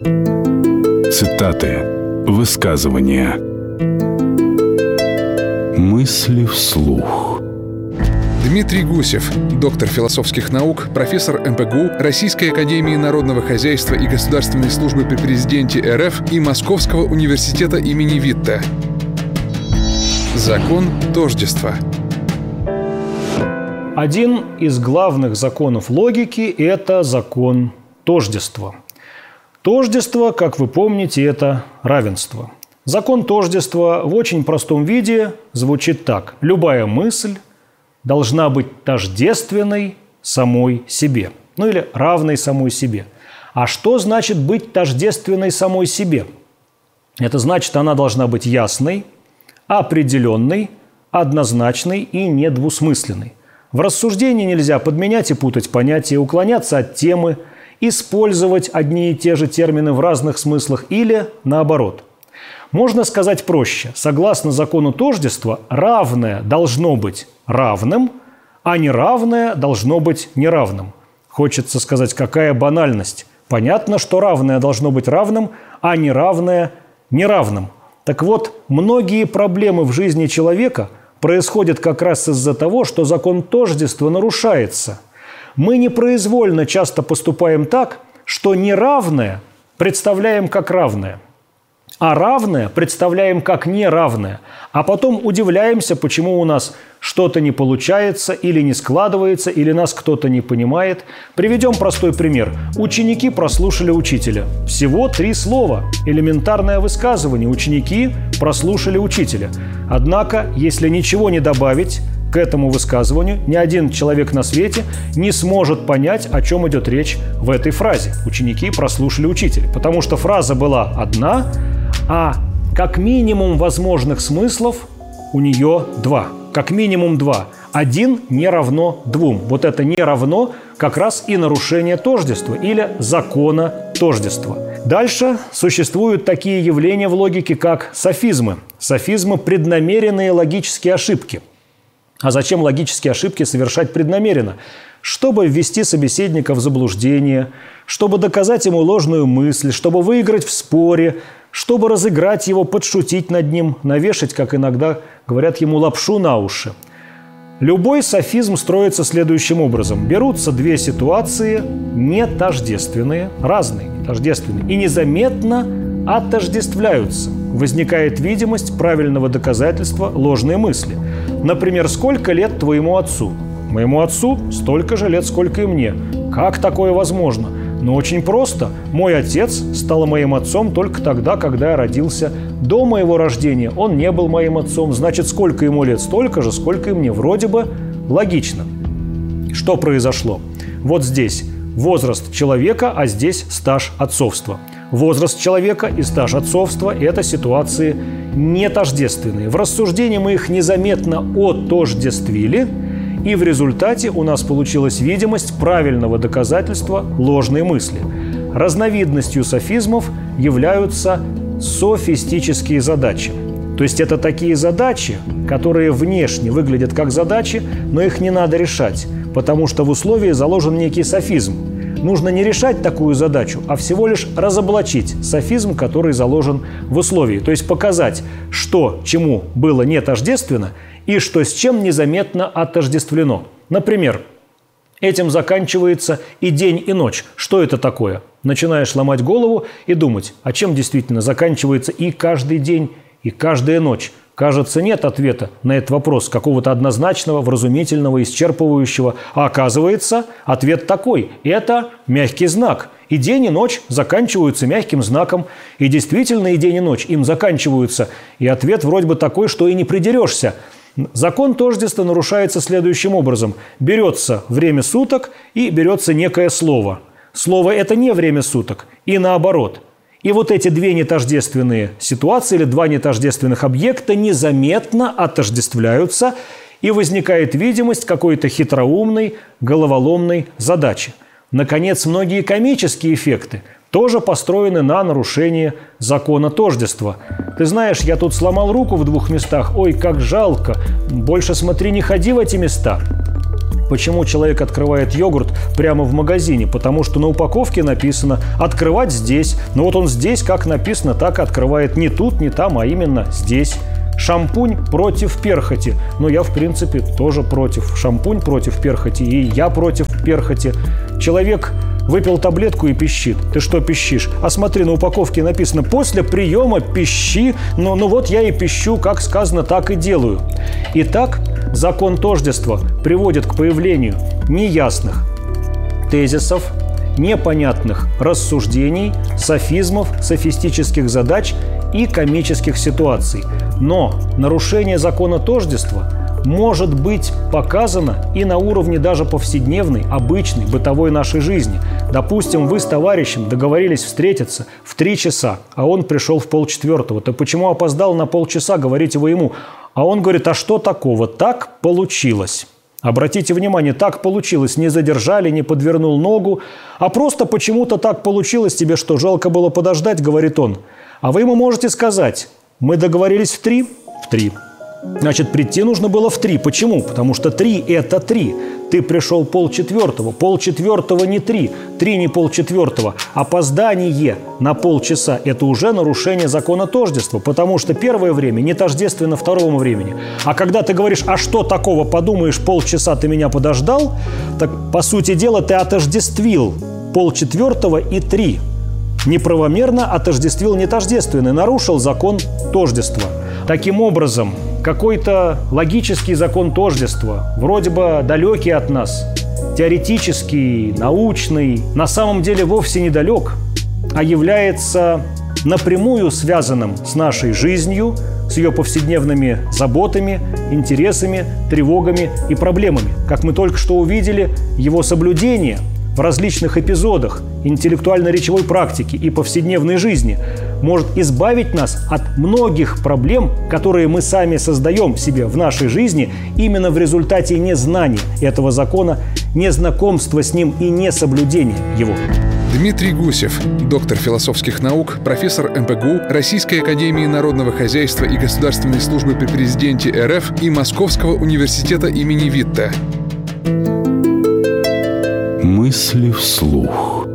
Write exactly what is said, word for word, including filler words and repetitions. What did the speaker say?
Цитаты, высказывания, мысли вслух. Дмитрий Гусев, доктор философских наук, профессор эм пэ гэ у, Российской академии народного хозяйства и государственной службы при президенте эр эф и Московского университета имени Витте. Закон тождества. Один из главных законов логики – это закон тождества. Тождество, как вы помните, это равенство. Закон тождества в очень простом виде звучит так. Любая мысль должна быть тождественной самой себе. Ну или равной самой себе. А что значит быть тождественной самой себе? Это значит, она должна быть ясной, определенной, однозначной и недвусмысленной. В рассуждении нельзя подменять и путать понятия, уклоняться от темы, использовать одни и те же термины в разных смыслах или наоборот. Можно сказать проще. Согласно закону тождества, равное должно быть равным, а неравное должно быть неравным. Хочется сказать, какая банальность. Понятно, что равное должно быть равным, а неравное – неравным. Так вот, многие проблемы в жизни человека происходят как раз из-за того, что закон тождества нарушается. Мы непроизвольно часто поступаем так, что неравное представляем как равное, а равное представляем как неравное, а потом удивляемся, почему у нас что-то не получается или не складывается, или нас кто-то не понимает. Приведем простой пример. Ученики прослушали учителя. Всего три слова. Элементарное высказывание. Ученики прослушали учителя. Однако, если ничего не добавить к этому высказыванию, ни один человек на свете не сможет понять, о чем идет речь в этой фразе. Ученики прослушали учителя. Потому что фраза была одна, а как минимум возможных смыслов у нее два. Как минимум два. Один не равно двум. Вот это не равно как раз и нарушение тождества или закона тождества. Дальше существуют такие явления в логике, как софизмы. Софизмы – преднамеренные логические ошибки. А зачем логические ошибки совершать преднамеренно? Чтобы ввести собеседника в заблуждение, чтобы доказать ему ложную мысль, чтобы выиграть в споре, чтобы разыграть его, подшутить над ним, навешать, как иногда говорят ему, лапшу на уши. Любой софизм строится следующим образом. Берутся две ситуации не тождественные, разные, не тождественные, и незаметно отождествляются. Возникает видимость правильного доказательства ложной мысли. Например, сколько лет твоему отцу? Моему отцу столько же лет, сколько и мне. Как такое возможно? Но очень просто. Мой отец стал моим отцом только тогда, когда я родился. До моего рождения он не был моим отцом. Значит, сколько ему лет, столько же, сколько и мне. Вроде бы логично. Что произошло? Вот здесь возраст человека, а здесь стаж отцовства. Возраст человека и стаж отцовства – это ситуации не тождественные. В рассуждении мы их незаметно отождествили, и в результате у нас получилась видимость правильного доказательства ложной мысли. Разновидностью софизмов являются софистические задачи. То есть это такие задачи, которые внешне выглядят как задачи, но их не надо решать, потому что в условии заложен некий софизм. Нужно не решать такую задачу, а всего лишь разоблачить софизм, который заложен в условии. То есть показать, что чему было не тождественно и что с чем незаметно отождествлено. Например, этим заканчивается и день, и ночь. Что это такое? Начинаешь ломать голову и думать, а чем действительно заканчивается и каждый день, и каждая ночь. Кажется, нет ответа на этот вопрос, какого-то однозначного, вразумительного, исчерпывающего. А оказывается, ответ такой. Это мягкий знак. И день, и ночь заканчиваются мягким знаком. И действительно, и день, и ночь им заканчиваются. И ответ вроде бы такой, что и не придерешься. Закон тождества нарушается следующим образом. Берется время суток и берется некое слово. Слово – это не время суток. И наоборот. И вот эти две нетождественные ситуации или два нетождественных объекта незаметно отождествляются, и возникает видимость какой-то хитроумной, головоломной задачи. Наконец, многие комические эффекты тоже построены на нарушении закона тождества. Ты знаешь, я тут сломал руку в двух местах. Ой, как жалко. Больше смотри, не ходи в эти места. Почему человек открывает йогурт прямо в магазине? Потому что на упаковке написано «открывать здесь». Но вот он здесь, как написано, так и открывает. Не тут, не там, а именно здесь. Шампунь против перхоти. Но я, в принципе, тоже против. Шампунь против перхоти, и я против перхоти. Человек выпил таблетку и пищит. Ты что пищишь? А смотри, на упаковке написано «после приема пищи». Ну, ну вот я и пищу, как сказано, так и делаю. Итак, закон тождества приводит к появлению неясных тезисов, непонятных рассуждений, софизмов, софистических задач и комических ситуаций. Но нарушение закона тождества может быть показано и на уровне даже повседневной, обычной, бытовой нашей жизни. Допустим, вы с товарищем договорились встретиться в три часа, а он пришел в полчетвертого. То почему опоздал на полчаса, говорите вы ему. А он говорит, а что такого? Так получилось. Обратите внимание, так получилось. Не задержали, не подвернул ногу, а просто почему-то так получилось. Тебе что, жалко было подождать, говорит он. А вы ему можете сказать, мы договорились в три? В три. Значит, прийти нужно было в три. Почему? Потому что три – это три. Ты пришел полчетвертого. Полчетвертого не три. Три не полчетвертого. Опоздание на полчаса – это уже нарушение закона тождества. Потому что первое время не тождественно второму времени. А когда ты говоришь, а что такого, подумаешь, полчаса ты меня подождал, так, по сути дела, ты отождествил полчетвертого и три. Неправомерно отождествил нетождественный, нарушил закон тождества. Таким образом, какой-то логический закон тождества, вроде бы далекий от нас, теоретический, научный, на самом деле вовсе недалек, а является напрямую связанным с нашей жизнью, с ее повседневными заботами, интересами, тревогами и проблемами. Как мы только что увидели, его соблюдение в различных эпизодах интеллектуально-речевой практики и повседневной жизни может избавить нас от многих проблем, которые мы сами создаем себе в нашей жизни именно в результате незнания этого закона, незнакомства с ним и несоблюдения его. Дмитрий Гусев, доктор философских наук, профессор эм пэ гэ у Российской академии народного хозяйства и государственной службы при президенте эр эф и Московского университета имени Витте. Мысли вслух.